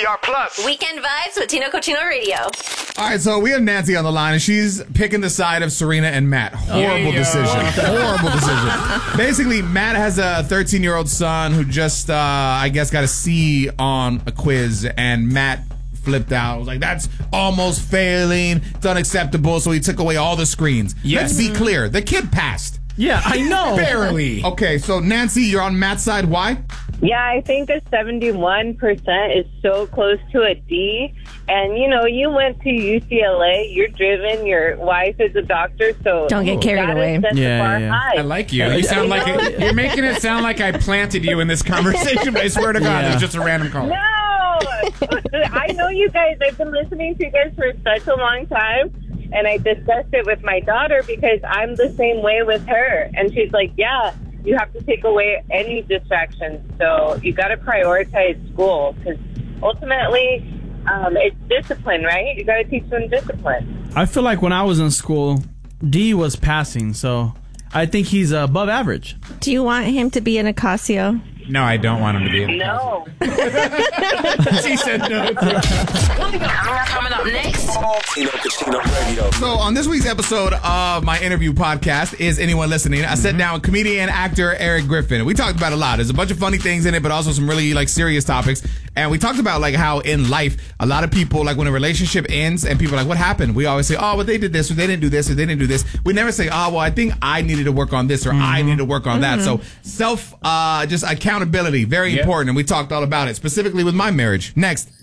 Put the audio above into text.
TCR Plus. Weekend vibes with Tino Cochino Radio. All right, so we have Nancy on the line, and she's picking the side of Serena and Matt. Horrible decision. Horrible decision. Basically, Matt has a 13-year-old son who just, I guess, got a C on a quiz, and Matt flipped out. Was like, that's almost failing. It's unacceptable. So he took away all the screens. Yes. Let's be clear. The kid passed. Yeah, I know. Barely. Okay, so Nancy, you're on Matt's side. Why? Yeah, I think a 71% is so close to a D. And, you know, you went to UCLA. You're driven. Your wife is a doctor. So don't get carried away. High. I like you. You sound like you're making it sound like I planted you in this conversation. But I swear to God, it was just a random call. No, I know you guys. I've been listening to you guys for such a long time. And I discussed it with my daughter because I'm the same way with her. And she's like, yeah, you have to take away any distractions. So you got to prioritize school because ultimately it's discipline, right? You got to teach them discipline. I feel like when I was in school, D was passing. So I think he's above average. Do you want him to be an Ocasio? No, I don't want him to be in No. She said no. Coming up next. Tino Cochino Radio. So on this week's episode of my interview podcast, Is Anyone Listening? I sat down with comedian and actor Eric Griffin. We talked about a lot. There's a bunch of funny things in it, but also some really serious topics. And we talked about how in life, a lot of people, when a relationship ends and people are like, what happened? We always say, oh, well, they did this or they didn't do this or they didn't do this. We never say, oh, well, I think I needed to work on this or I needed to work on that. So just accountability, very important. And we talked all about it, specifically with my marriage. Next.